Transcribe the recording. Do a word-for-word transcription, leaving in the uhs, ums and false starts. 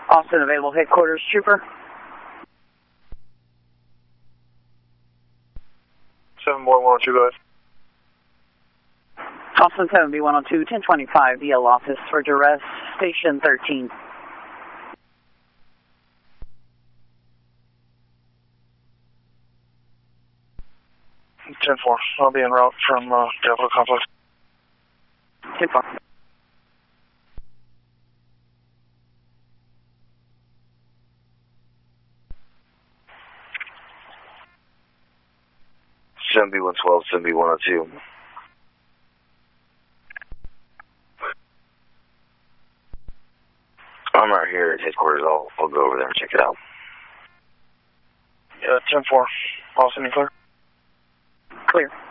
Austin available headquarters, Trooper. seven boy one oh two, go ahead. Austin seven B one oh two, ten twenty-five, D L office for duress, station thirteen. ten four, I'll be en route from uh, Delta Complex. ten four. seven B one twelve, seven B one oh two. I'm right here at headquarters. I'll, I'll go over there and check it out. Yeah, ten four, Austin, you clear? Clear.